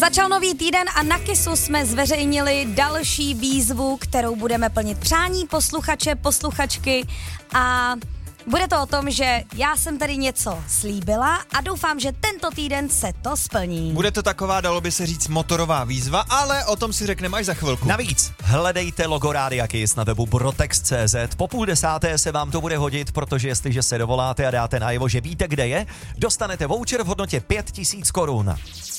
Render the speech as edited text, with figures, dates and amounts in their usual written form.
Začal nový týden a na Kissu jsme zveřejnili další výzvu, kterou budeme plnit přání posluchače, posluchačky a bude to o tom, že já jsem tady něco slíbila a doufám, že tento týden se to splní. Bude to taková, dalo by se říct, motorová výzva, ale o tom si řekneme až za chvilku. Navíc hledejte logo Rádia Kiss na webu brotex.cz. Po 9:30 se vám to bude hodit, protože jestliže se dovoláte a dáte najevo, že víte, kde je, dostanete voucher v hodnotě 5 000 korun.